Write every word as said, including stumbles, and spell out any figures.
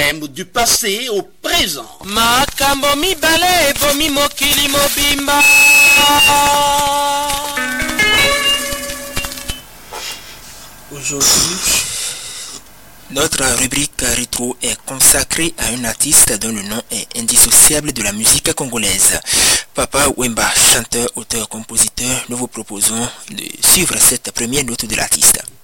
même du passé au présent. Makambo mibale bomi mokili mobimba. Aujourd'hui, notre rubrique rétro est consacrée à un artiste dont le nom est indissociable de la musique congolaise. Papa Wemba, chanteur, auteur, compositeur, nous vous proposons de suivre cette première note de l'artiste.